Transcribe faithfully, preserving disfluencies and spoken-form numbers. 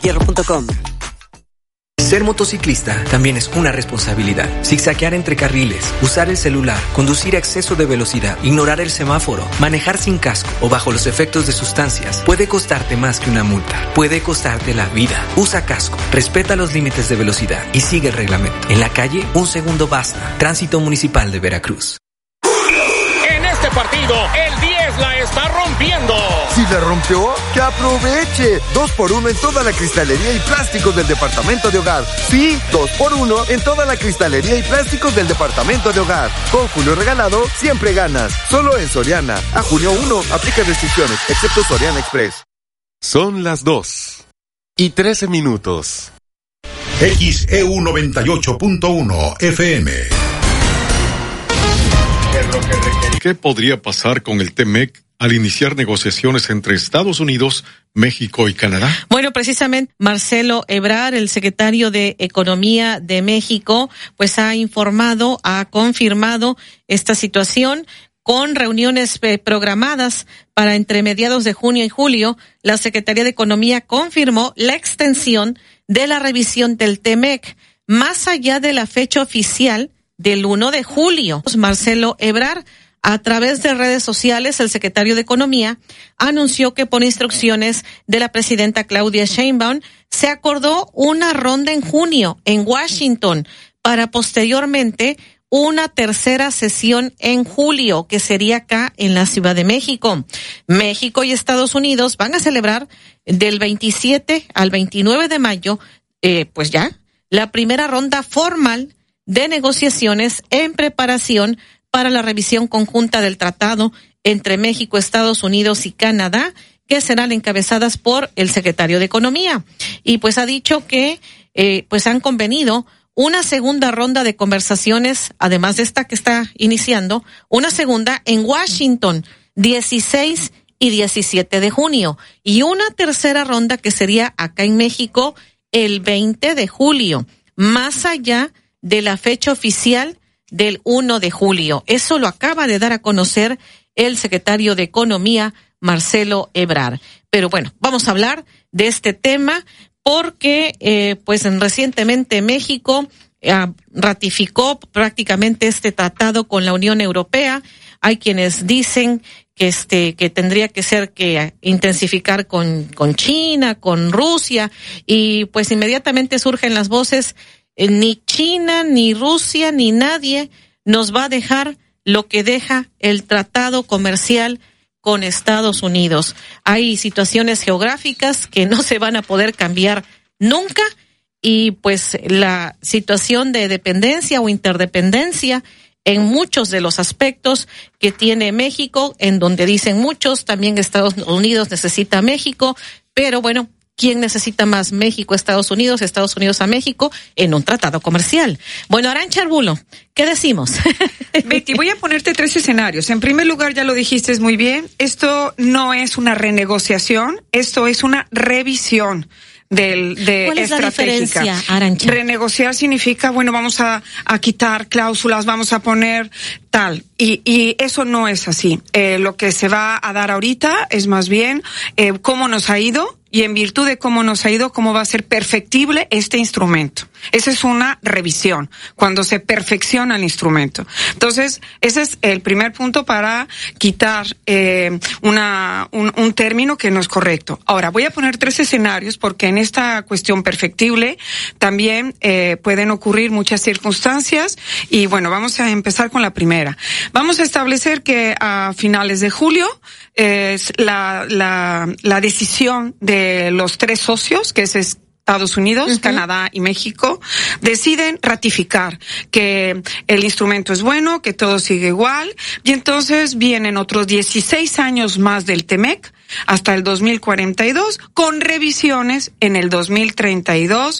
hierro punto com. Ser motociclista también es una responsabilidad. Zigzaguear entre carriles, usar el celular, conducir a exceso de velocidad, ignorar el semáforo, manejar sin casco o bajo los efectos de sustancias puede costarte más que una multa. Puede costarte la vida. Usa casco, respeta los límites de velocidad y sigue el reglamento. En la calle, un segundo basta. Tránsito Municipal de Veracruz. En este partido, el diez la está rompiendo. Si la rompió, que aproveche. Dos por uno en toda la cristalería y plásticos del departamento de hogar. Sí, dos por uno en toda la cristalería y plásticos del departamento de hogar. Con Julio Regalado, siempre ganas. Solo en Soriana. A junio uno, aplica restricciones, excepto Soriana Express. Son las dos y trece minutos. X E U noventa y ocho punto uno F M. ¿Qué podría pasar con el T M E C al iniciar negociaciones entre Estados Unidos, México y Canadá? Bueno, precisamente Marcelo Ebrard, el secretario de Economía de México, pues ha informado, ha confirmado esta situación con reuniones eh, programadas para entre mediados de junio y julio. La Secretaría de Economía confirmó la extensión de la revisión del T M E C más allá de la fecha oficial del uno de julio. Marcelo Ebrard, a través de redes sociales, el secretario de Economía anunció que por instrucciones de la presidenta Claudia Sheinbaum se acordó una ronda en junio en Washington para posteriormente una tercera sesión en julio, que sería acá en la Ciudad de México. México y Estados Unidos van a celebrar del veintisiete al veintinueve de mayo, eh, pues ya, la primera ronda formal de negociaciones en preparación para la revisión conjunta del tratado entre México, Estados Unidos y Canadá, que serán encabezadas por el secretario de Economía. Y pues ha dicho que eh, pues han convenido una segunda ronda de conversaciones, además de esta que está iniciando, una segunda en Washington, dieciséis y diecisiete de junio, y una tercera ronda que sería acá en México el veinte de julio, más allá de la fecha oficial del uno de julio. Eso lo acaba de dar a conocer el secretario de Economía, Marcelo Ebrard. Pero bueno, vamos a hablar de este tema porque eh, pues recientemente México eh, ratificó prácticamente este tratado con la Unión Europea. Hay quienes dicen que este que tendría que ser que intensificar con con China, con Rusia, y pues inmediatamente surgen las voces. Ni China, ni Rusia, ni nadie nos va a dejar lo que deja el tratado comercial con Estados Unidos. Hay situaciones geográficas que no se van a poder cambiar nunca, y pues la situación de dependencia o interdependencia en muchos de los aspectos que tiene México, en donde dicen muchos, también Estados Unidos necesita a México, pero bueno, ¿quién necesita más? México, Estados Unidos, Estados Unidos a México en un tratado comercial. Bueno, Arantxa Arbulo, ¿qué decimos? Betty, voy a ponerte tres escenarios. En primer lugar, ya lo dijiste muy bien, esto no es una renegociación, esto es una revisión del de ¿Cuál es estratégica. La diferencia, Arantxa? Renegociar significa, bueno, vamos a, a quitar cláusulas, vamos a poner tal, y, y eso no es así. Eh, lo que se va a dar ahorita es más bien eh, cómo nos ha ido, y en virtud de cómo nos ha ido, cómo va a ser perfectible este instrumento. Esa es una revisión, cuando se perfecciona el instrumento. Entonces, ese es el primer punto para quitar eh, una un, un término que no es correcto. Ahora, voy a poner tres escenarios, porque en esta cuestión perfectible también eh, pueden ocurrir muchas circunstancias, y bueno, vamos a empezar con la primera. Vamos a establecer que a finales de julio es la, la, la decisión de los tres socios, que es Estados Unidos, uh-huh. Canadá y México, deciden ratificar que el instrumento es bueno, que todo sigue igual, y entonces vienen otros dieciséis años más del T M E C hasta el dos mil cuarenta y dos, con revisiones en el dos mil treinta y dos